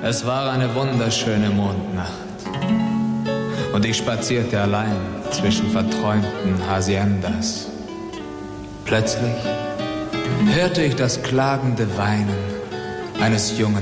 Es war eine wunderschöne Mondnacht und ich spazierte allein zwischen verträumten Haciendas. Plötzlich hörte ich das klagende Weinen eines Jungen